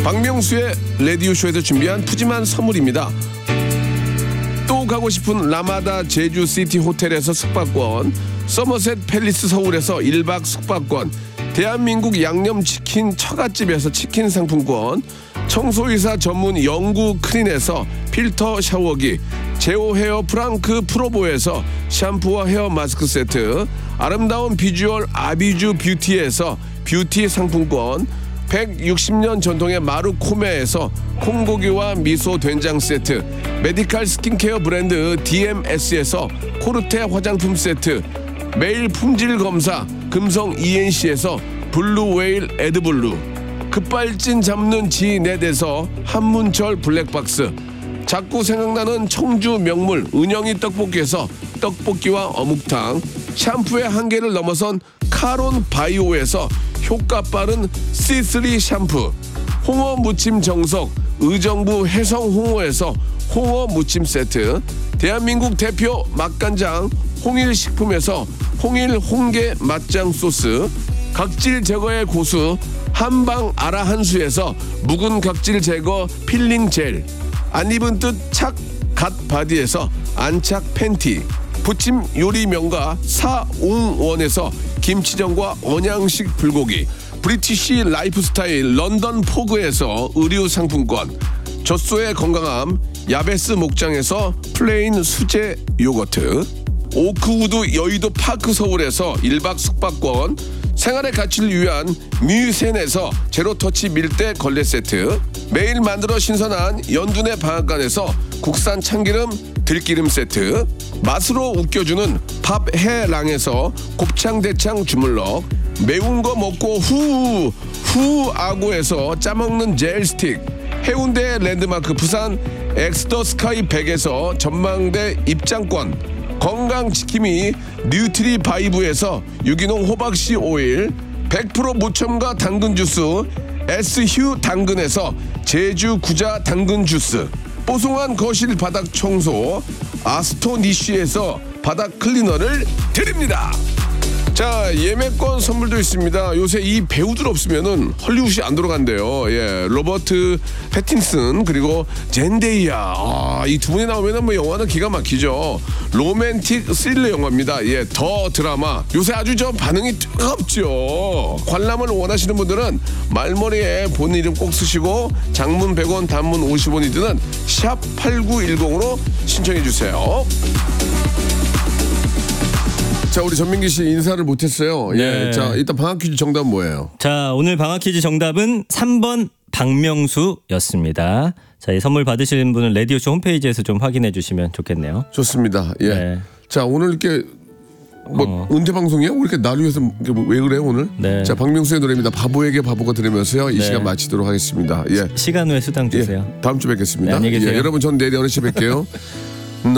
박명수의 라디오쇼에서 준비한 푸짐한 선물입니다. 또 가고 싶은 라마다 제주시티 호텔에서 숙박권, 서머셋 팰리스 서울에서 1박 숙박권, 대한민국 양념치킨 처갓집에서 치킨 상품권, 청소이사 전문 영구 크린에서 필터 샤워기, 제오 헤어 프랑크 프로보에서 샴푸와 헤어 마스크 세트, 아름다운 비주얼 아비주 뷰티에서 뷰티 상품권, 160년 전통의 마루코메에서 콩고기와 미소 된장 세트, 메디칼 스킨케어 브랜드 DMS에서 코르테 화장품 세트, 매일 품질 검사 금성 ENC에서 블루웨일 에드블루, 급발진 잡는 지넷에서 한문철 블랙박스, 자꾸 생각나는 청주 명물 은영이 떡볶이에서 떡볶이와 어묵탕, 샴푸의 한계를 넘어선 카론 바이오에서 효과 빠른 C3 샴푸, 홍어 무침 정석 의정부 해성 홍어에서 홍어 무침 세트, 대한민국 대표 맛간장 홍일식품에서 홍일 홍게 맛장 소스, 각질 제거의 고수 한방 아라 한수에서 묵은 각질 제거 필링 젤, 안 입은 뜻 착 갓 바디에서 안착 팬티, 부침 요리 명가 사웅원에서 김치전과 언양식 불고기, 브리티시 라이프스타일 런던 포그에서 의류 상품권, 젖소의 건강함 야베스 목장에서 플레인 수제 요거트, 오크우드 여의도 파크 서울에서 1박 숙박권, 생활의 가치를 위한 뮤센에서 제로터치 밀대 걸레 세트, 매일 만들어 신선한 연두네 방앗간에서 국산 참기름 들기름 세트, 맛으로 웃겨주는 팝해랑에서 곱창 대창 주물럭, 매운 거 먹고 후아고에서 짜먹는 젤 스틱, 해운대 랜드마크 부산 엑스더 스카이 100에서 전망대 입장권, 건강지킴이 뉴트리 바이브에서 유기농 호박씨 오일, 100% 무첨가 당근 주스 S휴 당근에서 제주 구자 당근 주스, 뽀송한 거실 바닥 청소 아스토니쉬에서 바닥 클리너를 드립니다. 자, 예매권 선물도 있습니다. 요새 이 배우들 없으면은 헐리우드이 안 돌아간대요. 예, 로버트 패틴슨 그리고 젠데이아. 이 두 분이 나오면은 뭐 영화는 기가 막히죠. 로맨틱 스릴러 영화입니다. 예, 더 드라마. 요새 아주 저 반응이 뜨겁죠. 관람을 원하시는 분들은 말머리에 본 이름 꼭 쓰시고 장문 100원, 단문 50원이 드는 샵 8910으로 신청해 주세요. 자, 우리 전민기 씨 인사를 못했어요. 네. 예, 자, 일단 방학 퀴즈 정답은 뭐예요? 자, 오늘 방학 퀴즈 정답은 3번 박명수였습니다. 자, 이 선물 받으시는 분은 라디오쇼 홈페이지에서 좀 확인해 주시면 좋겠네요. 좋습니다. 예. 네. 자, 오늘 이렇게 뭐 은퇴 방송이야? 왜 이렇게 나를 위해서 왜 그래 오늘? 네. 자, 박명수의 노래입니다. 바보에게 바보가 들으면서요. 이 네. 시간 마치도록 하겠습니다. 예. 시간 외에 수당 주세요. 예. 다음 주 뵙겠습니다. 네, 안녕히 계세요. 예, 여러분 전 내일 11시에 뵐게요.